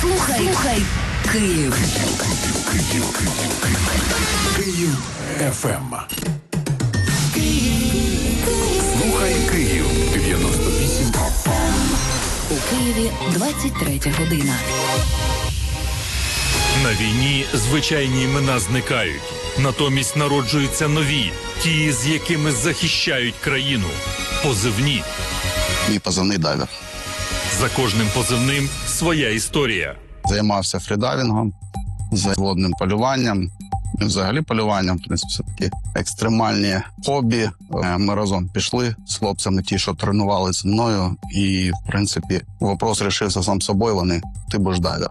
Слухай Київ. Київ ФМ. Слухай Київ 98 FM. У Києві 23 година. На війні звичайні імена зникають. Натомість народжуються нові, ті, з якими захищають країну. Позивні. Мій позивний дайвер. За кожним позивним своя історія. Займався фрідайвінгом, водним полюванням, і взагалі полюванням, в принципі, все-таки екстремальні хобі. Ми разом пішли з хлопцями, ті, що тренувалися зі мною, і, в принципі, вопрос рішився сам собою, ти будеш дайвер.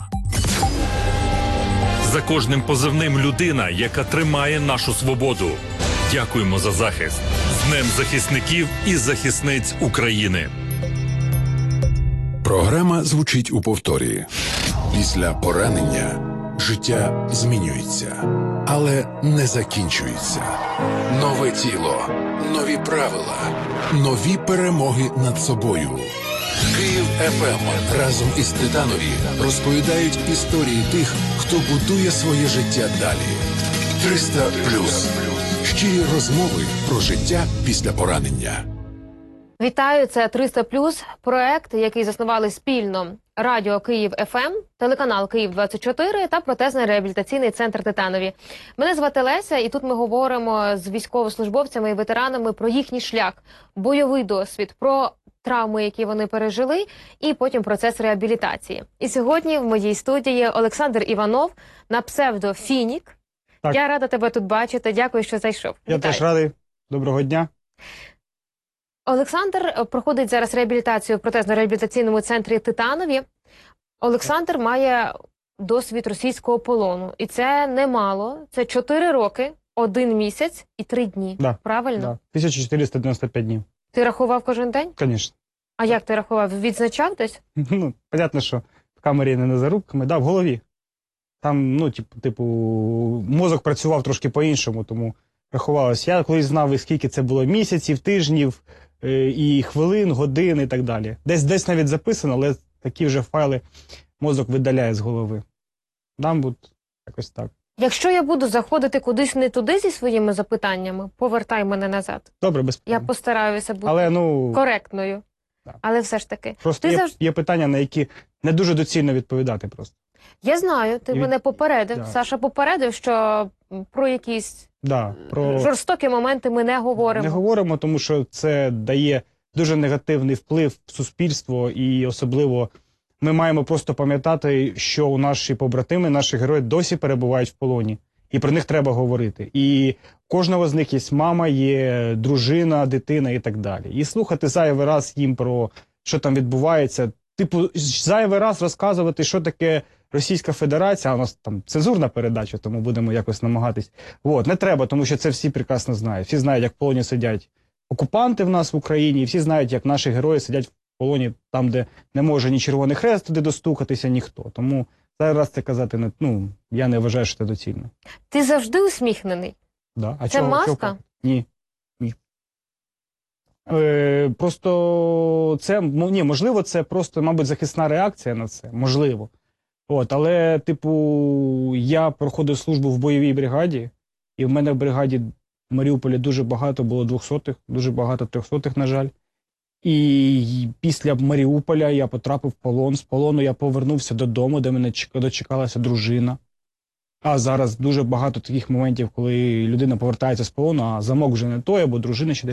За кожним позивним людина, яка тримає нашу свободу. Дякуємо за захист. З Днем захисників і захисниць України. Програма звучить у повторі. Після поранення життя змінюється, але не закінчується. Нове тіло, нові правила, нові перемоги над собою. Київ ФМ разом із Титанові розповідають історії тих, хто будує своє життя далі. 300+. Щирі розмови про життя після поранення. Вітаю, це 300+, проект, який заснували спільно Радіо Київ ФМ, телеканал Київ-24 та протезно-реабілітаційний центр Титанові. Мене звати Леся, і тут ми говоримо з військовослужбовцями і ветеранами про їхній шлях, бойовий досвід, про травми, які вони пережили, і потім процес реабілітації. І сьогодні в моїй студії Олександр Іванов на псевдо Фінік. Так. Я рада тебе тут бачити. Дякую, що зайшов. Я теж радий. Доброго дня. Олександр проходить зараз реабілітацію в протезно-реабілітаційному центрі Титанові. Олександр має досвід російського полону. І це немало. Це 4 роки, 1 місяць і 3 дні. Да. Правильно? Да. 1495 днів. Ти рахував кожен день? Звісно. А як ти рахував? Відзначав десь? Ну, понятно, що в камері не за руками, да, в голові. Там, ну, типу, мозок працював трошки по-іншому, тому рахувалося. Я колись знав, скільки це було місяців, тижнів, і хвилин, годин і так далі. Десь навіть записано, але такі вже файли мозок видаляє з голови. Там от якось так. Якщо я буду заходити кудись не туди зі своїми запитаннями, повертай мене назад. Добре, без Я питань. постараюся бути Але, коректною. Да. Але все ж таки. Просто є питання, на які не дуже доцільно відповідати просто. Я знаю, ти мене попередив. Да. Саша попередив, що про якісь Про жорстокі моменти ми не говоримо. Не говоримо, тому що це дає дуже негативний вплив в суспільство, і особливо ми маємо просто пам'ятати, що у наші побратими, наші герої досі перебувають в полоні. І про них треба говорити. І у кожного з них є мама, є дружина, дитина і так далі. І слухати зайвий раз їм про що там відбувається, типу зайвий раз розказувати, що таке Російська Федерація, а у нас там цензурна передача, тому будемо якось намагатись. Не треба, тому що це всі прекрасно знають. Всі знають, як в полоні сидять окупанти в нас в Україні, і всі знають, як наші герої сидять в полоні там, де не може ні Червоний Хрест туди достукатися, ніхто. Тому зараз це казати, я не вважаю, що це доцільно. Ти завжди усміхнений? Да. А це маска? Ні. Просто це, можливо, це просто, мабуть, захисна реакція на це, можливо. Але, я проходив службу в бойовій бригаді, і в мене в бригаді в Маріуполі дуже багато було 200-х, дуже багато 300-х, на жаль. І після Маріуполя я потрапив в полон. З полону я повернувся додому, де мене дочекалася дружина. А зараз дуже багато таких моментів, коли людина повертається з полону, а замок вже не той, або дружина ще